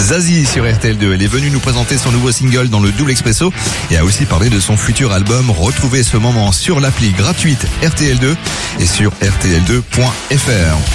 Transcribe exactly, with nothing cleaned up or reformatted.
Zazie sur R T L deux. Elle est venue nous présenter son nouveau single dans le Double Expresso et a aussi parlé de son futur album. Retrouvez ce moment sur l'appli gratuite R T L deux et sur R T L deux point F R.